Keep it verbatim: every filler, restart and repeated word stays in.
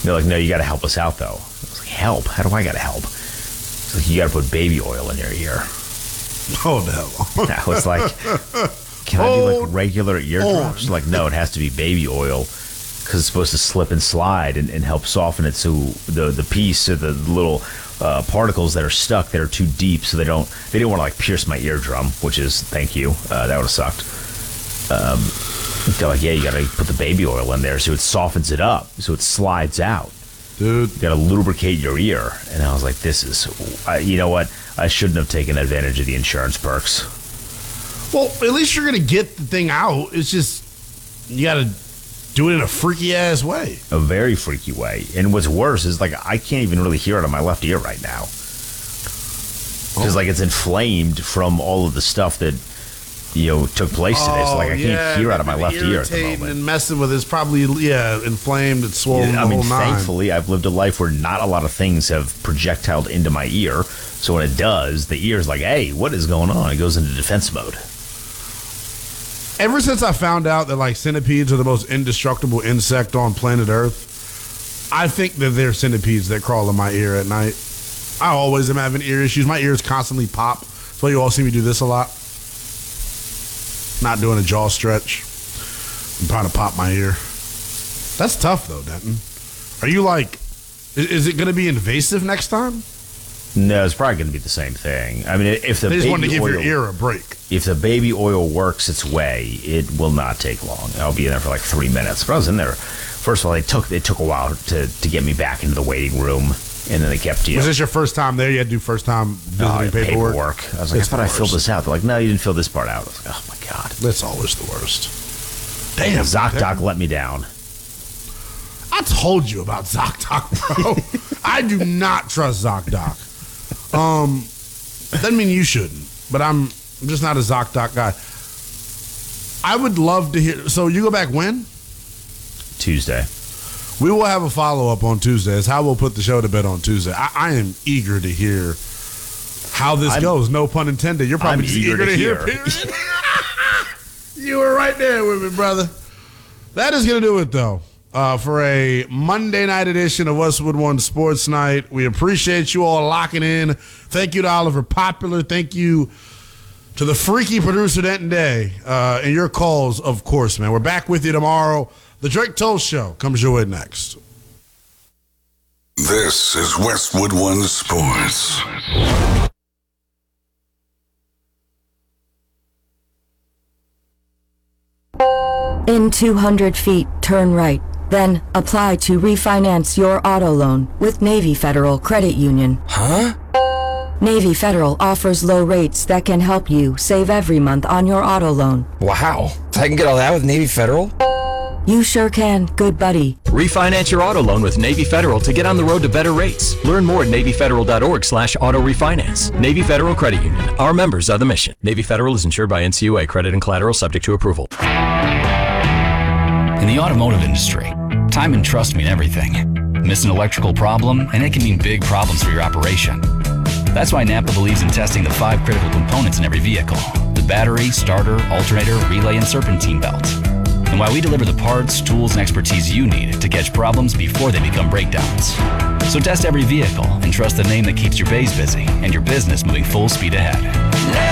They're like, no, you got to help us out, though. I was like, help? How do I got to help? It's like, you got to put baby oil in your ear. Oh, no. I was like, can I do like regular eardrops? Like, no, it has to be baby oil because it's supposed to slip and slide and, and help soften it so the, the piece or the little uh, particles that are stuck that are too deep so they don't, they didn't want to like pierce my eardrum, which is, thank you. Uh, that would have sucked. Um, they're like, yeah, you got to put the baby oil in there so it softens it up, so it slides out. Dude. You got to lubricate your ear. And I was like, this is, I, you know what? I shouldn't have taken advantage of the insurance perks. Well, at least you're going to get the thing out. It's just, you got to do it in a freaky-ass way. A very freaky way. And what's worse is, like, I can't even really hear it on my left ear right now. Because, oh. like, it's inflamed from all of the stuff that, you know, took place today. So, like, I yeah, can't hear out of my left ear at the irritating moment. And messing with it's probably, yeah, inflamed and swollen. Yeah, I the mean, whole nine. thankfully, I've lived a life where not a lot of things have projectiled into my ear. So when it does, the ear's like, hey, what is going on? It goes into defense mode. Ever since I found out that, like, centipedes are the most indestructible insect on planet Earth, I think that they're centipedes that crawl in my ear at night. I always am having ear issues. My ears constantly pop. That's why you all see me do this a lot. Not doing a jaw stretch. I'm trying to pop my ear. That's tough, though, Denton. Are you like, is, is it going to be invasive next time? No, it's probably going to be the same thing. I mean, if the they just baby wanted to give oil, your ear a break. If the baby oil works its way, it will not take long. I'll be in there for like three minutes. But I was in there. First of all, they took it took a while to, to get me back into the waiting room, and then they kept you. Was this your first time there? You had to do first time visiting oh, paperwork? paperwork. I was like, it's I thought I filled this out. They're like, no, you didn't fill this part out. I was like, oh my god, that's always the worst. Damn, ZocDoc let me down. I told you about ZocDoc, bro. I do not trust ZocDoc. Um, doesn't mean you shouldn't, but I'm, I'm just not a ZocDoc guy. I would love to hear. So you go back when? Tuesday. We will have a follow up on Tuesday. It's how we'll put the show to bed on Tuesday. I, I am eager to hear how this I'm, goes. No pun intended. You're probably I'm just eager, eager to, to hear. hear. Period. You were right there with me, brother. That is going to do it, though. Uh, for a Monday night edition of Westwood One Sports Night. We appreciate you all locking in. Thank you to Oliver Popular. Thank you to the freaky producer Denton Day. Uh, and your calls, of course, man. We're back with you tomorrow. The Drake Toll Show comes your way next. This is Westwood One Sports. In two hundred feet, turn right. Then, apply to refinance your auto loan with Navy Federal Credit Union. Huh? Navy Federal offers low rates that can help you save every month on your auto loan. Wow. I can get all that with Navy Federal? You sure can, good buddy. Refinance your auto loan with Navy Federal to get on the road to better rates. Learn more at NavyFederal.org slash auto refinance. Navy Federal Credit Union. Our members are the mission. Navy Federal is insured by N C U A. Credit and collateral subject to approval. In the automotive industry, time and trust mean everything. Miss an electrical problem, and it can mean big problems for your operation. That's why Napa believes in testing the five critical components in every vehicle: the battery, starter, alternator, relay, and serpentine belt. And why we deliver the parts, tools, and expertise you need to catch problems before they become breakdowns. So test every vehicle and trust the name that keeps your bays busy and your business moving full speed ahead.